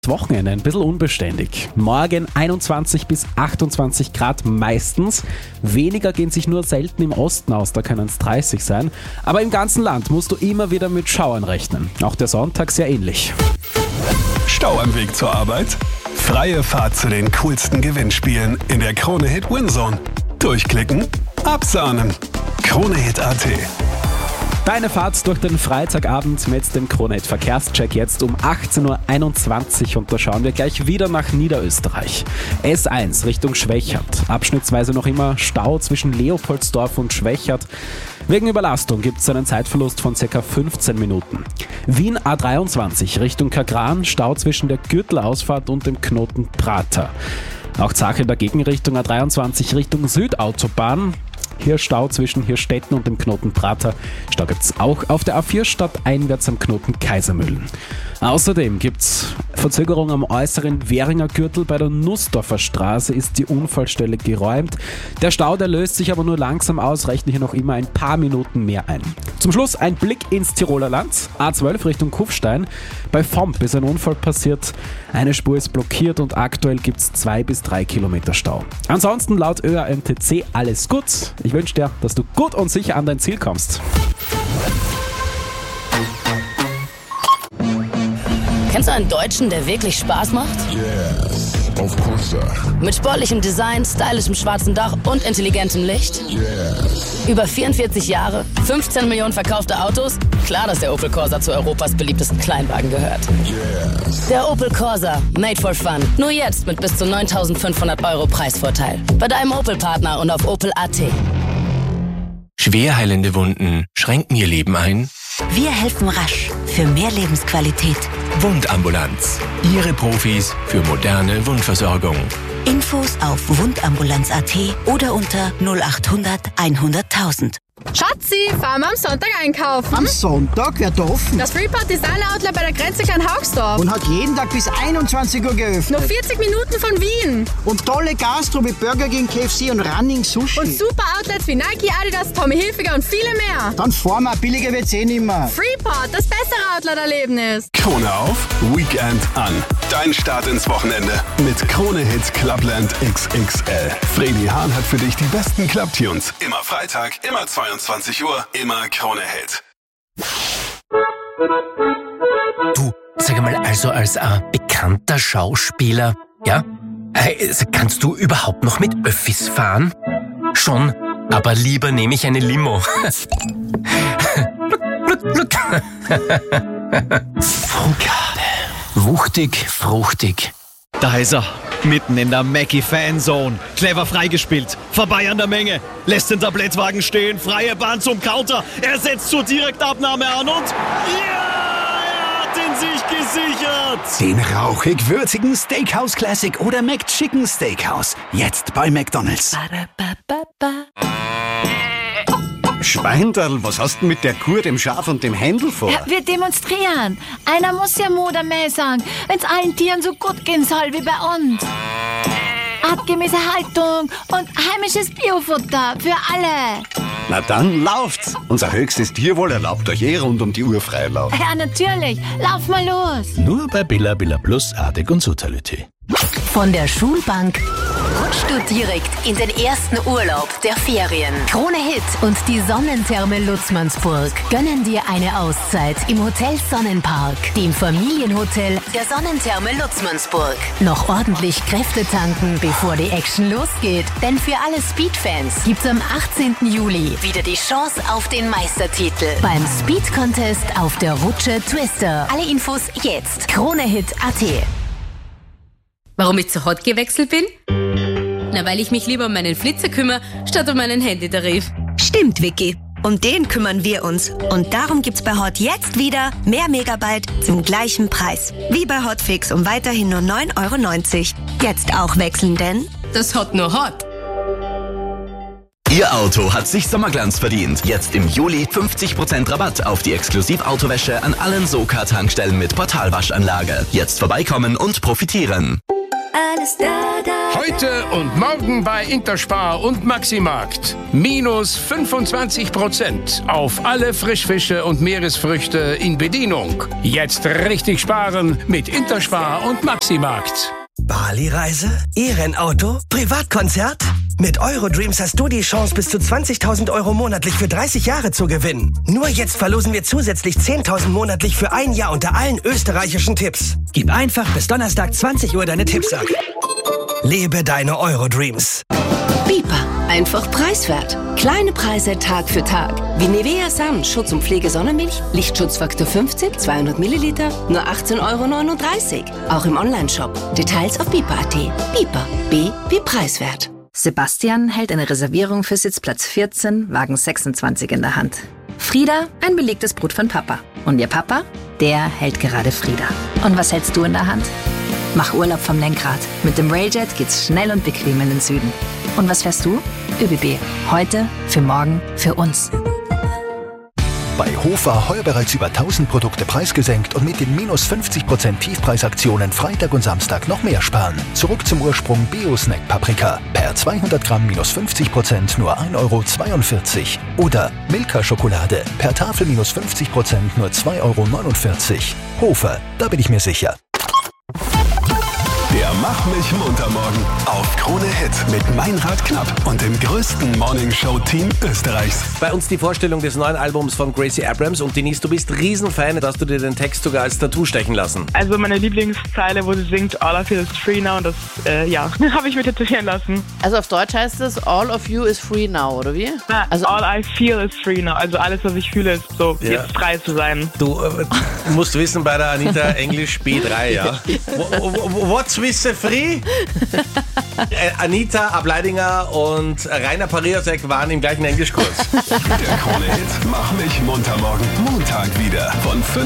Wochenende ein bisschen unbeständig. Morgen 21 bis 28 Grad meistens. Weniger gehen sich nur selten im Osten aus, da können es 30 sein. Aber im ganzen Land musst du immer wieder mit Schauern rechnen. Auch der Sonntag sehr ähnlich. Stau am Weg zur Arbeit? Freie Fahrt zu den coolsten Gewinnspielen in der Krone-Hit Winzone. Durchklicken, absahnen. Krone-Hit.at. Deine Fahrt durch den Freitagabend mit dem Krone-Hit Verkehrscheck jetzt um 18.21 Uhr und da schauen wir gleich wieder nach Niederösterreich. S1 Richtung Schwächert. Abschnittsweise noch immer Stau zwischen Leopoldsdorf und Schwächert. Wegen Überlastung gibt es einen Zeitverlust von ca. 15 Minuten. Wien A23 Richtung Kagran. Stau zwischen der Gürtelausfahrt und dem Knoten Prater. Auch Zache in der Gegenrichtung A23 Richtung Südautobahn. Hier Stau zwischen Hirstetten und dem Knoten Prater. Stau gibt's auch auf der A4 stadteinwärts am Knoten Kaisermühlen. Außerdem gibt's Verzögerung am äußeren Währinger Gürtel. Bei der Nussdorfer Straße ist die Unfallstelle geräumt. Der Stau, der löst sich aber nur langsam aus, rechnen hier noch immer ein paar Minuten mehr ein. Zum Schluss ein Blick ins Tiroler Land. A12 Richtung Kufstein. Bei Vomp ist ein Unfall passiert. Eine Spur ist blockiert und aktuell gibt's 2 bis 3 Kilometer Stau. Ansonsten laut ÖAMTC alles gut. Ich wünsche dir, dass du gut und sicher an dein Ziel kommst. Kennst du einen Deutschen, der wirklich Spaß macht? Yes, of course, sir. Mit sportlichem Design, stylischem schwarzen Dach und intelligentem Licht? Yes. Über 44 Jahre, 15 Millionen verkaufte Autos? Klar, dass der Opel Corsa zu Europas beliebtesten Kleinwagen gehört. Yes. Der Opel Corsa, made for fun. Nur jetzt mit bis zu 9.500 € Preisvorteil. Bei deinem Opel-Partner und auf Opel.at. Schwer heilende Wunden schränken ihr Leben ein? Wir helfen rasch für mehr Lebensqualität. Wundambulanz. Ihre Profis für moderne Wundversorgung. Infos auf wundambulanz.at oder unter 0800 100.000. Schatzi, fahren wir am Sonntag einkaufen? Am Sonntag? Wer da offen? Das Freeport Designer Outlet bei der Grenze Klein-Haugsdorf. Und hat jeden Tag bis 21 Uhr geöffnet. Nur 40 Minuten von Wien. Und tolle Gastro wie Burger King, KFC und Running Sushi. Und super Outlets wie Nike, Adidas, Tommy Hilfiger und viele mehr. Dann fahren wir, billiger wird's eh nimmer. Freeport, das bessere Outlet-Erlebnis. Krone auf, Weekend an. Dein Start ins Wochenende mit Krone-Hit Clubland XXL. Fredi Hahn hat für dich die besten Clubtunes. Immer Freitag, immer 22 Uhr, immer Krone-Hit. Du, sag mal, also als bekannter Schauspieler, ja? Kannst du überhaupt noch mit Öffis fahren? Schon, aber lieber nehme ich eine Limo. Fronkade. Wuchtig, fruchtig. Da ist er, mitten in der Mackie-Fanzone. Clever freigespielt, vorbei an der Menge. Lässt den Tablettwagen stehen, freie Bahn zum Counter. Er setzt zur Direktabnahme an und... Ja! Er hat ihn sich gesichert! Den rauchig-würzigen Steakhouse Classic oder McChicken Steakhouse. Jetzt bei McDonald's. Schweinderl, was hast du mit der Kur, dem Schaf und dem Händel vor? Ja, wir demonstrieren. Einer muss ja Modermäh sagen, wenn's allen Tieren so gut gehen soll wie bei uns. Artgemäße Haltung und heimisches Biofutter für alle. Na dann lauft's. Unser höchstes Tierwohl erlaubt euch rund um die Uhr Freilauf. Ja, natürlich. Lauf mal los. Nur bei Billa Plus, Artig und Sotality. Von der Schulbank rutschst du direkt in den ersten Urlaub der Ferien. Krone Hit und die Sonnentherme Lutzmannsburg gönnen dir eine Auszeit im Hotel Sonnenpark, dem Familienhotel der Sonnentherme Lutzmannsburg. Noch ordentlich Kräfte tanken, bevor die Action losgeht. Denn für alle Speed-Fans gibt's am 18. Juli wieder die Chance auf den Meistertitel beim Speed Contest auf der Rutsche Twister. Alle Infos jetzt. KroneHit.at. Warum ich zu Hot gewechselt bin? Na, weil ich mich lieber um meinen Flitzer kümmere, statt um meinen Handytarif. Stimmt, Vicky. Um den kümmern wir uns. Und darum gibt's bei Hot jetzt wieder mehr Megabyte zum gleichen Preis. Wie bei Hotfix um weiterhin nur 9,90 €. Jetzt auch wechseln, denn das Hot nur Hot. Ihr Auto hat sich Sommerglanz verdient. Jetzt im Juli 50% Rabatt auf die Exklusivautowäsche an allen Soka-Tankstellen mit Portalwaschanlage. Jetzt vorbeikommen und profitieren. alles da. Heute und morgen bei Interspar und Maximarkt. Minus 25% auf alle Frischfische und Meeresfrüchte in Bedienung. Jetzt richtig sparen mit Interspar und Maximarkt. Bali-Reise? E-Rennauto? Privatkonzert? Mit Eurodreams hast du die Chance, bis zu 20.000 € monatlich für 30 Jahre zu gewinnen. Nur jetzt verlosen wir zusätzlich 10.000 monatlich für ein Jahr unter allen österreichischen Tipps. Gib einfach bis Donnerstag 20 Uhr deine Tipps ab. Lebe deine Eurodreams. Bipa, einfach preiswert. Kleine Preise Tag für Tag. Wie Nivea Sun, Schutz und Pflege Sonnenmilch, Lichtschutzfaktor 50, 200 Milliliter, nur 18,39 €. Auch im Onlineshop. Details auf bipa.at. Bipa, B wie preiswert. Sebastian hält eine Reservierung für Sitzplatz 14, Wagen 26 in der Hand. Frieda, ein belegtes Brot von Papa. Und ihr Papa, der hält gerade Frieda. Und was hältst du in der Hand? Mach Urlaub vom Lenkrad. Mit dem Railjet geht's schnell und bequem in den Süden. Und was fährst du? ÖBB. Heute, für morgen, für uns. Bei Hofer heuer bereits über 1000 Produkte preisgesenkt und mit den minus 50% Tiefpreisaktionen Freitag und Samstag noch mehr sparen. Zurück zum Ursprung Bio-Snack Paprika. Per 200 Gramm minus 50% nur 1,42 €. Oder Milka Schokolade. Per Tafel minus 50% nur 2,49 €. Hofer, da bin ich mir sicher. Der Mach mich munter morgen auf Krone Hit mit Meinrad Knapp und dem größten Morningshow-Team Österreichs. Bei uns die Vorstellung des neuen Albums von Gracie Abrams. Und Denise, du bist Riesenfan, dass du dir den Text sogar als Tattoo stechen lassen. Also meine Lieblingszeile, wo sie singt, All of you is free now, und das, habe ich mir tätowieren lassen. Also auf Deutsch heißt es, All of you is free now, oder wie? Ja, also all I feel is free now, also alles, was ich fühle, ist so, jetzt frei zu sein. Du musst wissen, bei der Anita Englisch B3, ja? What's with the free? Anita Ableidinger und Rainer Pariasek waren im gleichen Englischkurs. Der Krone Hit Mach mich munter morgen. Montag wieder von 5